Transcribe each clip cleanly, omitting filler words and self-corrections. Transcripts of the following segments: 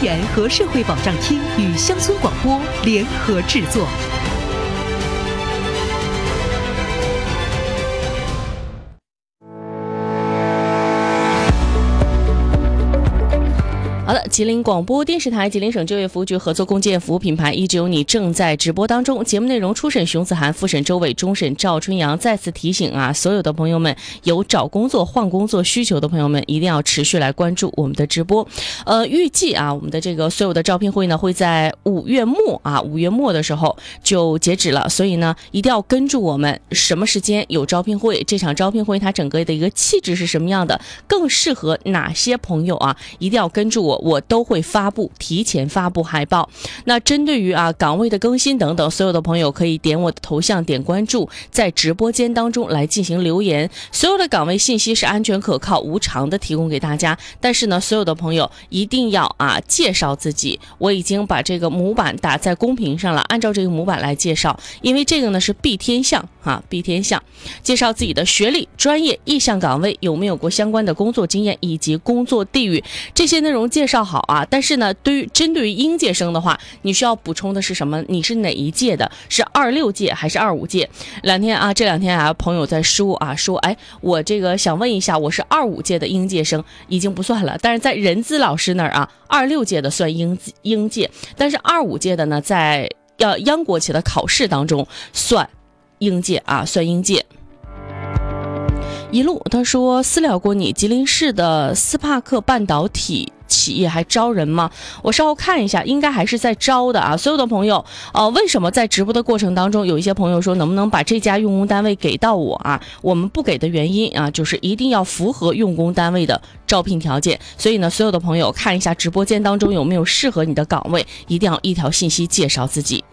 言和社会保障厅与乡村广播联合制作。 好的，吉林广播电视台吉林省就业服务局合作共建服务品牌一直有你正在直播当中。节目内容初审熊子涵，复审周伟，终审赵春阳。再次提醒啊，所有的朋友们有找工作换工作需求的朋友们，一定要持续来关注我们的直播。预计啊，我们的这个所有的招聘会呢，会在5月末的时候就截止了，所以呢，一定要跟住我们什么时间有招聘会，这场招聘会它整个的一个气质是什么样的，更适合哪些朋友啊，一定要跟住我都会提前发布海报。那针对于岗位的更新等等，所有的朋友可以点我的头像点关注，在直播间当中来进行留言。所有的岗位信息是安全可靠无偿的提供给大家，但是呢，所有的朋友一定要介绍自己。我已经把这个模板打在公屏上了，按照这个模板来介绍，因为这个呢是必填项必填项，介绍自己的学历、专业、意向岗位，有没有过相关的工作经验以及工作地域，这些内容介绍好但是呢，针对于应届生的话，你需要补充的是什么？你是哪一届的？是26届还是25届？这两天朋友在说我这个想问一下，我是25届的应届生，已经不算了，但是在人资老师那儿26届的算应届，但是25届的呢，在央国企的考试当中算应届算应届。一路他说，私聊过你，吉林市的斯帕克半导体企业还招人吗？我稍后看一下，应该还是在招的所有的朋友为什么在直播的过程当中有一些朋友说能不能把这家用工单位给到我我们不给的原因就是一定要符合用工单位的招聘条件。所以呢，所有的朋友看一下直播间当中有没有适合你的岗位，一定要一条信息介绍自己。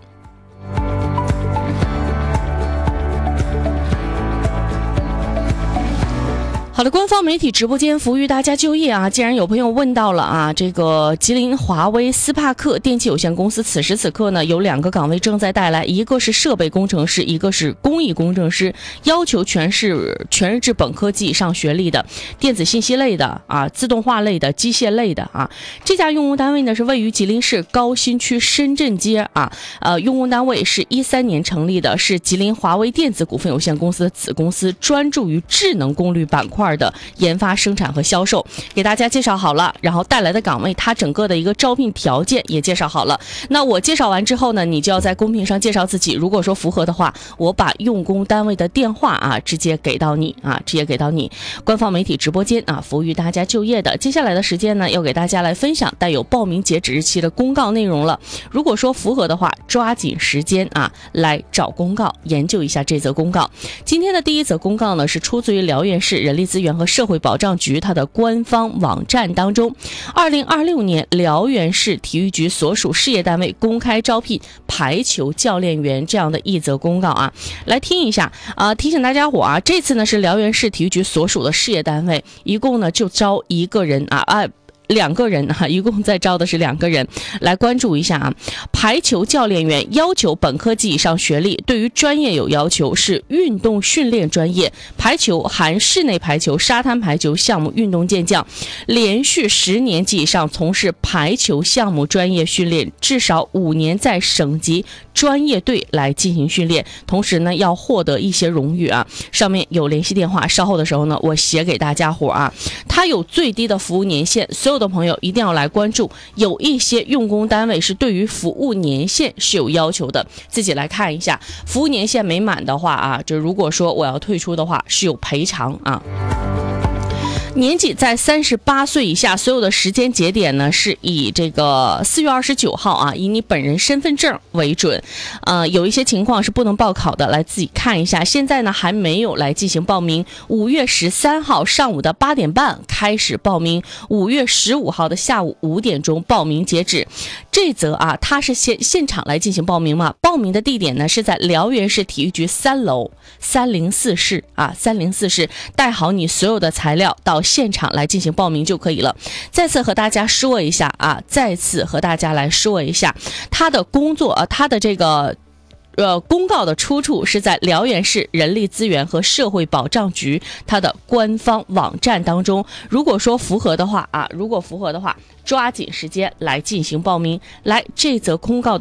好的，官方媒体直播间服务于大家就业既然有朋友问到了这个吉林华威斯帕克电器有限公司此时此刻呢有2个岗位正在带来，一个是设备工程师，一个是工艺工程师，要求全日制本科及以上学历的，电子信息类的自动化类的，机械类的这家用工单位呢是位于吉林市高新区深圳街用工单位是13年成立的，是吉林华威电子股份有限公司的子公司，专注于智能功率板块的研发、生产和销售，给大家介绍好了，然后带来的岗位它整个的一个招聘条件也介绍好了。那我介绍完之后呢，你就要在公屏上介绍自己，如果说符合的话，我把用工单位的电话直接给到你官方媒体直播间服务于大家就业的。接下来的时间呢，要给大家来分享带有报名截止日期的公告内容了。如果说符合的话，抓紧时间来找公告，研究一下这则公告。今天的第一则公告呢，是出自于辽源市人力资源和社会保障局它的官方网站当中，2026年辽源市体育局所属事业单位公开招聘排球教练员这样的一则公告来听一下提醒大家伙这次呢是辽源市体育局所属的事业单位，一共呢就招一个人2个人一共在招的是2个人，来关注一下排球教练员要求本科及以上学历，对于专业有要求，是运动训练专业，排球含室内排球、沙滩排球项目运动健将，连续10年及以上从事排球项目专业训练，至少5年在省级专业队来进行训练，同时呢要获得一些荣誉上面有联系电话，稍后的时候呢我写给大家伙它有最低的服务年限，所有的朋友一定要来关注，有一些用工单位是对于服务年限是有要求的，自己来看一下，服务年限没满的话就如果说我要退出的话是有赔偿年纪在38岁以下，所有的时间节点呢是以这个4月29号以你本人身份证为准。有一些情况是不能报考的，来自己看一下。现在呢还没有来进行报名，5月13号上午的8点半开始报名，5月15号的下午5点钟报名截止。这则它是现场来进行报名嘛？报名的地点呢是在辽源市体育局3楼304室304室，带好你所有的材料到现场来进行报名就可以了。再次和大家说一下他的工作他的这个公告的出处是在辽源市人力资源和社会保障局它的官方网站当中。如果符合的话，抓紧时间来进行报名。来，这则公告的